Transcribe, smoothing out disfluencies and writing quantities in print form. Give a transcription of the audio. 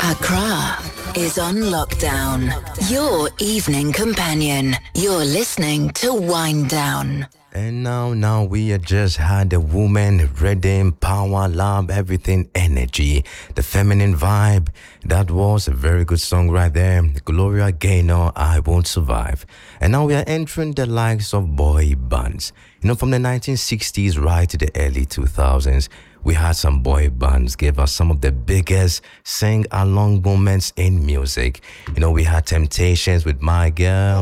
Accra is on lockdown. Your evening companion. You're listening to Wind Down. And now we have just had the woman, rhythm, power, love, everything, energy, the feminine vibe. That was a very good song right there. Gloria Gaynor, I Won't Survive. And now we are entering the likes of boy bands. You know, from the 1960s right to the early 2000s, we had some boy bands give us some of the biggest sing-along moments in music. You know, we had Temptations with My Girl.